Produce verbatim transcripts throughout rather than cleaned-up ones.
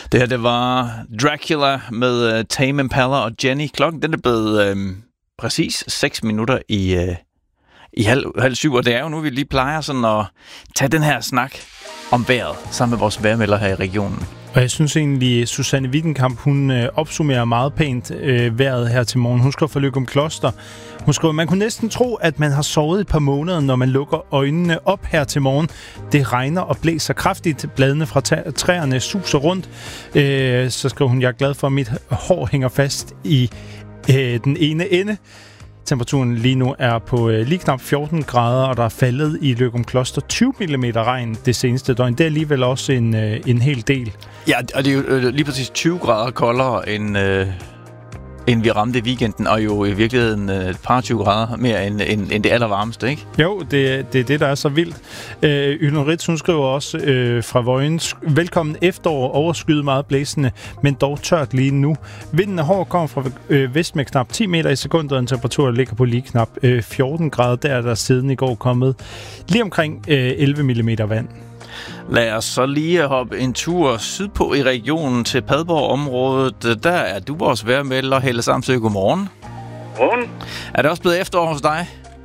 Det her, det var Dracula med uh, Tame Impala og Jenny. Klokken, den er blevet øh, præcis seks minutter i, øh, i halv, halv syv, og det er jo nu, vi lige plejer sådan at tage den her snak om vejret sammen med vores vejrmelder her i regionen. Og jeg synes egentlig, Susanne Wittenkamp, hun øh, opsummerer meget pænt øh, vejret her til morgen. Hun skriver fra Løgumkloster. Hun skriver, man kunne næsten tro, at man har sovet et par måneder, når man lukker øjnene op her til morgen. Det regner og blæser kraftigt. Bladene fra tæ- træerne suser rundt. Øh, så skriver hun, jeg er glad for, at mit hår hænger fast i øh, den ene ende. Temperaturen lige nu er på øh, lige knap fjorten grader, og der er faldet i Løgumkloster tyve millimeter regn det seneste døgn. Det er alligevel også en, øh, en hel del. Ja, og det er jo øh, lige præcis tyve grader koldere, end, øh, end vi ramte i weekenden, og jo i virkeligheden øh, et par tyve grader mere end, end, end det allervarmeste, ikke? Jo, det, det er det, der er så vildt. Øh, Ylen Ritz, hun skriver også øh, fra Vojens, velkommen efterår, overskyet meget blæsende, men dog tørt lige nu. Vinden er hård, kommer fra øh, vest med knap ti meter i sekundet, og en temperatur ligger på lige knap øh, fjorten grader. Der er der siden i går kommet lige omkring øh, elleve millimeter vand. Lad os så lige hoppe en tur sydpå i regionen til Padborg-området. Der er du vores vejrmelder, Helle Samsø. Godmorgen. Godmorgen. Er det også blevet efterår hos dig?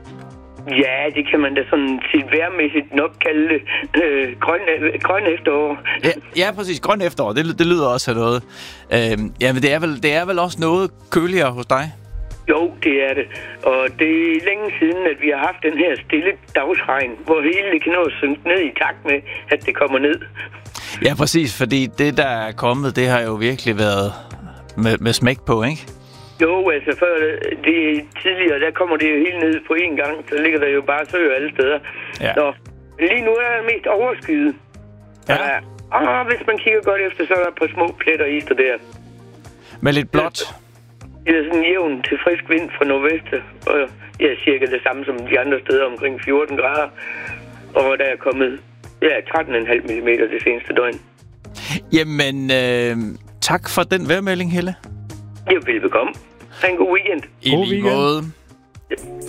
Ja, det kan man da sådan set vejrmæssigt nok kalde det. Øh, grøn, grøn efterår. Ja, ja, præcis. Grøn efterår. Det, det lyder også af noget. Øh, ja, men det er, vel, det er vel også noget køligere hos dig? Jo, det er det. Og det er længe siden, at vi har haft den her stille dagsregn, hvor hele det kan nå at synke ned i takt med, at det kommer ned. Ja, præcis. Fordi det, der er kommet, det har jo virkelig været med, med smæk på, ikke? Jo, altså før det tidligere, der kommer det jo helt ned på én gang, så ligger der jo bare søer alle steder. Ja. Så lige nu er det mest overskyet. Ja. Og hvis man kigger godt efter, så er der et par små pletter i der der. Med lidt blåt. Det er sådan jævn til frisk vind fra nordvest, og ja, cirka det samme som de andre steder, omkring fjorten grader. Og der er kommet ja, tretten komma fem millimeter det seneste døgn. Jamen, øh, tak for den vejrmelding, Helle. Ja, velbekomme. Ha' en god weekend. I lige måde.